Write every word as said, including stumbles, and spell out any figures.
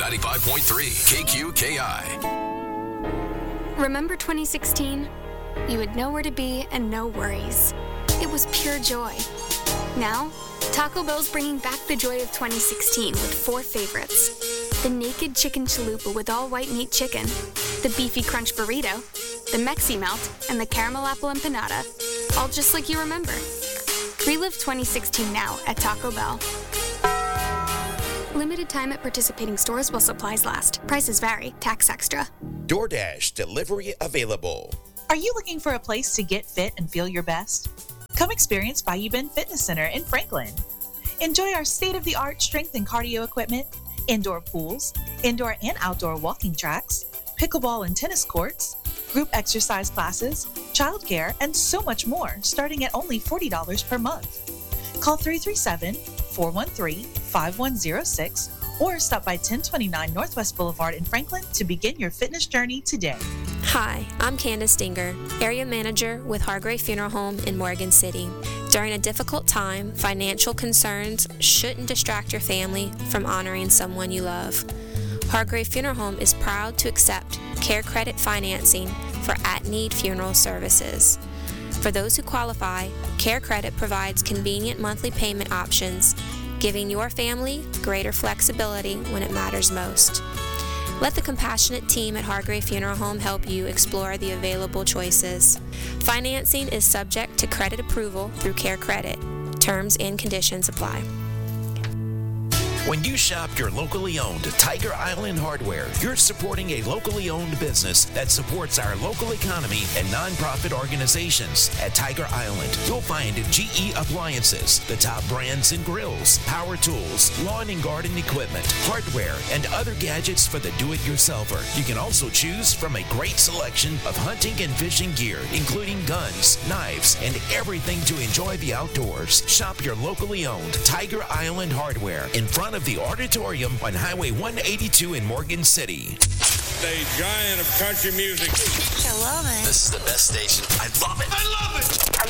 ninety-five point three K Q K I. Remember twenty sixteen? You would know where to be and no worries. It was pure joy. Now, Taco Bell's bringing back the joy of twenty sixteen with four favorites. The Naked Chicken Chalupa with all white meat chicken, the Beefy Crunch Burrito, the Mexi Melt, and the Caramel Apple Empanada. All just like you remember. Relive twenty sixteen now at Taco Bell. Limited time at participating stores while supplies last. Prices vary. Tax extra. DoorDash delivery available. Are you looking for a place to get fit and feel your best? Come experience Bayou Bend Fitness Center in Franklin. Enjoy our state-of-the-art strength and cardio equipment, indoor pools, indoor and outdoor walking tracks, pickleball and tennis courts, group exercise classes, childcare, and so much more, starting at only forty dollars per month. Call three three seven, four one three, five one zero six or stop by ten twenty-nine Northwest Boulevard in Franklin to begin your fitness journey today. Hi, I'm Candace Dinger, Area Manager with Hargrave Funeral Home in Morgan City. During a difficult time, financial concerns shouldn't distract your family from honoring someone you love. Hargrave Funeral Home is proud to accept Care Credit financing for at-need funeral services. For those who qualify, Care Credit provides convenient monthly payment options, giving your family greater flexibility when it matters most. Let the compassionate team at Hargrave Funeral Home help you explore the available choices. Financing is subject to credit approval through Care Credit. Terms and conditions apply. When you shop your locally owned Tiger Island Hardware, you're supporting a locally owned business that supports our local economy and nonprofit organizations. At Tiger Island, you'll find G E appliances, the top brands in grills, power tools, lawn and garden equipment, hardware, and other gadgets for the do-it-yourselfer. You can also choose from a great selection of hunting and fishing gear, including guns, knives, and everything to enjoy the outdoors. Shop your locally owned Tiger Island Hardware in front of the auditorium on Highway one eighty-two in Morgan City. A giant of country music. I love it. This is the best station. I love it. I love it.